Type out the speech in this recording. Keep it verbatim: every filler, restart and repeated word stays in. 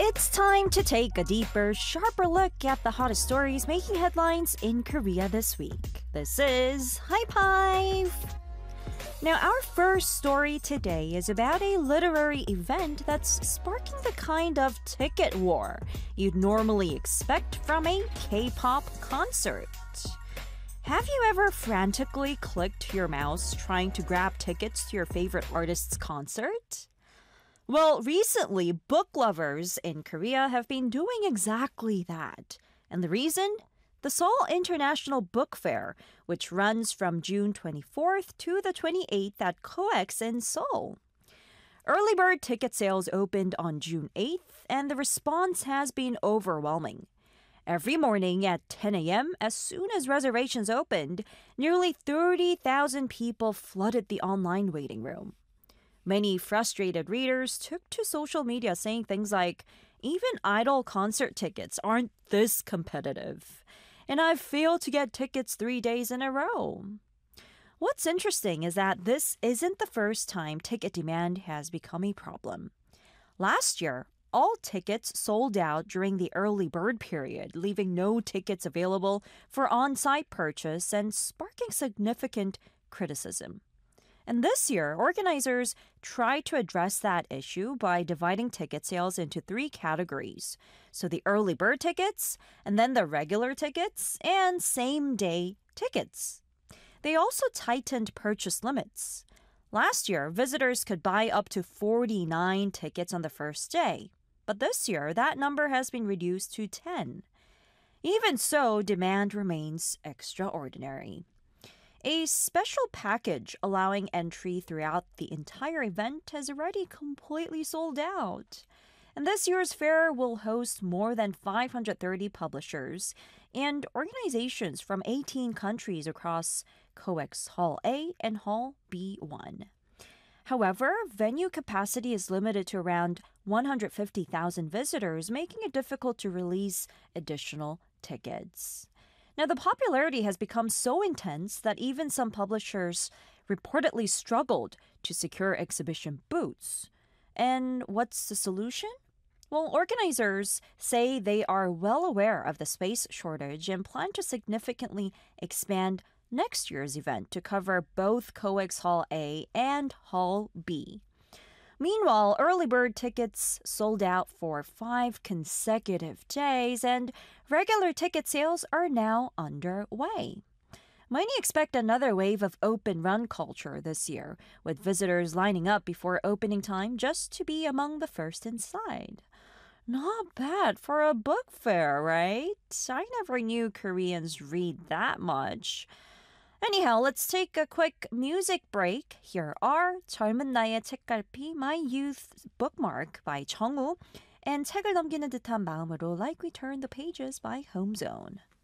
It's time to take a deeper, sharper look at the hottest stories making headlines in Korea this week. This is Hype Hive! Now, our first story today is about a literary event that's sparking the kind of ticket war you'd normally expect from a K-pop concert. Have you ever frantically clicked your mouse trying to grab tickets to your favorite artist's concert? Well, recently, book lovers in Korea have been doing exactly that. And the reason? The Seoul International Book Fair, which runs from June twenty-fourth to the twenty-eighth at COEX in Seoul. Early bird ticket sales opened on June eighth, and the response has been overwhelming. Every morning at ten a.m., as soon as reservations opened, nearly thirty thousand people flooded the online waiting room. Many frustrated readers took to social media saying things like, "Even idol concert tickets aren't this competitive. And I've failed to get tickets three days in a row." What's interesting is that this isn't the first time ticket demand has become a problem. Last year, all tickets sold out during the early bird period, leaving no tickets available for on-site purchase and sparking significant criticism. And this year, organizers tried to address that issue by dividing ticket sales into three categories. So the early bird tickets, and then the regular tickets, and same-day tickets. They also tightened purchase limits. Last year, visitors could buy up to forty-nine tickets on the first day. But this year, that number has been reduced to ten. Even so, demand remains extraordinary. A special package allowing entry throughout the entire event has already completely sold out. And this year's fair will host more than five hundred thirty publishers and organizations from eighteen countries across COEX Hall A and Hall B one. However, venue capacity is limited to around one hundred fifty thousand visitors, making it difficult to release additional tickets. Now, the popularity has become so intense that even some publishers reportedly struggled to secure exhibition booths. And what's the solution? Well, organizers say they are well aware of the space shortage and plan to significantly expand next year's event to cover both COEX Hall A and Hall B. Meanwhile, early bird tickets sold out for five consecutive days, and regular ticket sales are now underway. Many expect another wave of open run culture this year, with visitors lining up before opening time just to be among the first inside. Not bad for a book fair, right? I never knew Koreans read that much. Anyhow, let's take a quick music break. Here are 젊은 나이의 책갈피, My Youth Bookmark by 정우, and 책을 넘기는 듯한 마음으로 Like We Turn the Pages by Homezone.